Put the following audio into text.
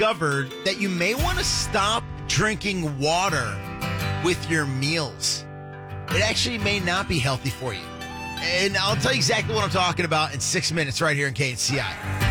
discovered that you may want to stop drinking water with your meals. It actually may not be healthy for you. And I'll tell you exactly what I'm talking about in 6 minutes right here in KNCI.